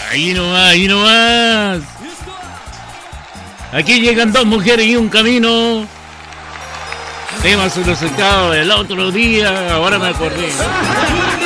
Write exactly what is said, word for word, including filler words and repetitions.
Ahí nomás, ahí nomás. Aquí llegan dos mujeres y un camino. Tema solicitado el otro día, ahora me acordé.